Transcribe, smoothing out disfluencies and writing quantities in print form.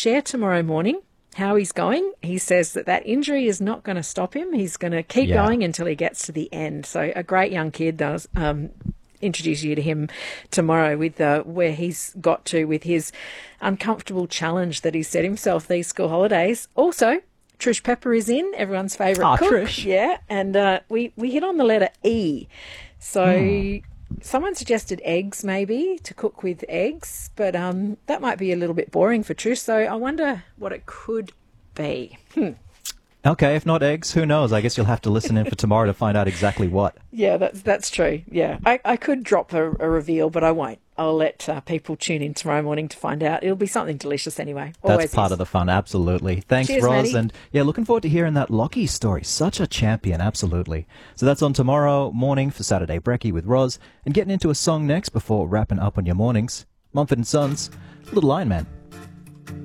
share tomorrow morning how he's going. He says that injury is not going to stop him. He's going to keep going until he gets to the end. So a great young kid. Does introduce you to him tomorrow with where he's got to with his uncomfortable challenge that he set himself these school holidays. Also, Trish Pepper is in, everyone's favourite cook. Trish. Yeah, and we hit on the letter E. So someone suggested eggs maybe, to cook with eggs, but that might be a little bit boring for Trish, so I wonder what it could be. Okay, if not eggs, who knows? I guess you'll have to listen in for tomorrow to find out exactly what. Yeah, that's true. Yeah, I could drop a reveal, but I won't. I'll let people tune in tomorrow morning to find out. It'll be something delicious anyway. That's part of the fun, absolutely. Thanks, Cheers, Roz. Maddie. And yeah, looking forward to hearing that Lockie story. Such a champion, absolutely. So that's on tomorrow morning for Saturday Brekkie with Roz. And getting into a song next before wrapping up on your mornings. Mumford & Sons, Little Iron Man.